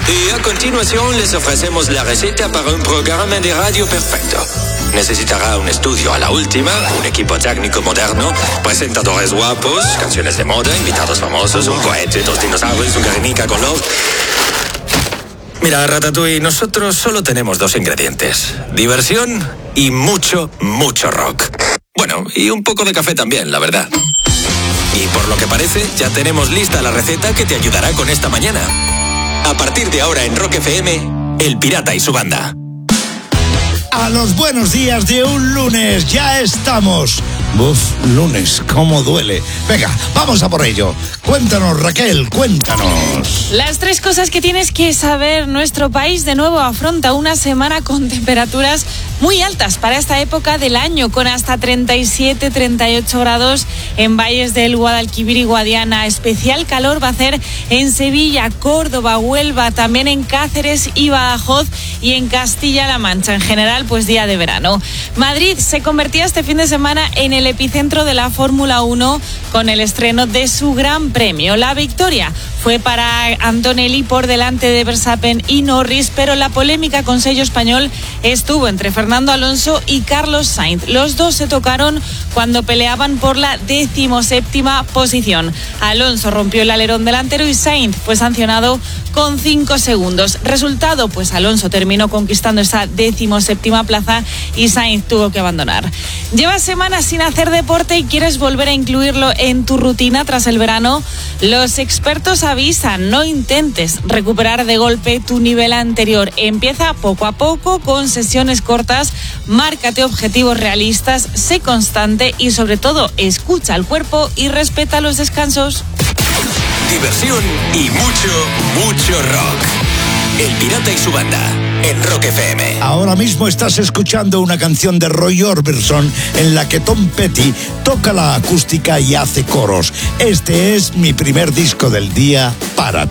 Y a continuación les ofrecemos la receta para un programa de radio perfecto. Necesitará un estudio a la última, un equipo técnico moderno, presentadores guapos, canciones de moda, invitados famosos, un cohete, 2 dinosaurios, un Guernica con love. Mira, Ratatouille, nosotros solo tenemos 2 ingredientes: diversión y mucho, mucho rock. Bueno, y un poco de café también, la verdad. Y por lo que parece, ya tenemos lista la receta que te ayudará con esta mañana. A partir de ahora en Rock FM, El Pirata y su banda. A los buenos días de un lunes, ya estamos. Uf, lunes, cómo duele. Venga, vamos a por ello. Cuéntanos, Raquel, cuéntanos. Las 3 cosas que tienes que saber. Nuestro país de nuevo afronta una semana con temperaturas muy altas para esta época del año, con hasta 37, 38 grados en valles del Guadalquivir y Guadiana. Especial calor va a hacer en Sevilla, Córdoba, Huelva, también en Cáceres y Badajoz y en Castilla-La Mancha. En general, pues día de verano. Madrid se convertía este fin de semana en el epicentro de la Fórmula 1 con el estreno de su Gran Premio. La victoria fue para Antonelli por delante de Verstappen y Norris, pero la polémica con sello español estuvo entre Fernando Alonso y Carlos Sainz. Los dos se tocaron cuando peleaban por la 17ª posición. Alonso rompió el alerón delantero y Sainz fue sancionado con 5 segundos. Resultado, pues Alonso terminó conquistando esa 17ª plaza y Sainz tuvo que abandonar. Llevas semanas sin hacer deporte y quieres volver a incluirlo en tu rutina tras el verano. Los expertos avisan, no intentes recuperar de golpe tu nivel anterior. Empieza poco a poco con sesiones cortas, márcate objetivos realistas, sé constante y sobre todo escucha al cuerpo y respeta los descansos. Diversión y mucho, mucho rock. El Pirata y su banda en Rock FM. Ahora mismo estás escuchando una canción de Roy Orbison en la que Tom Petty toca la acústica y hace coros. Este es mi primer disco del día para ti.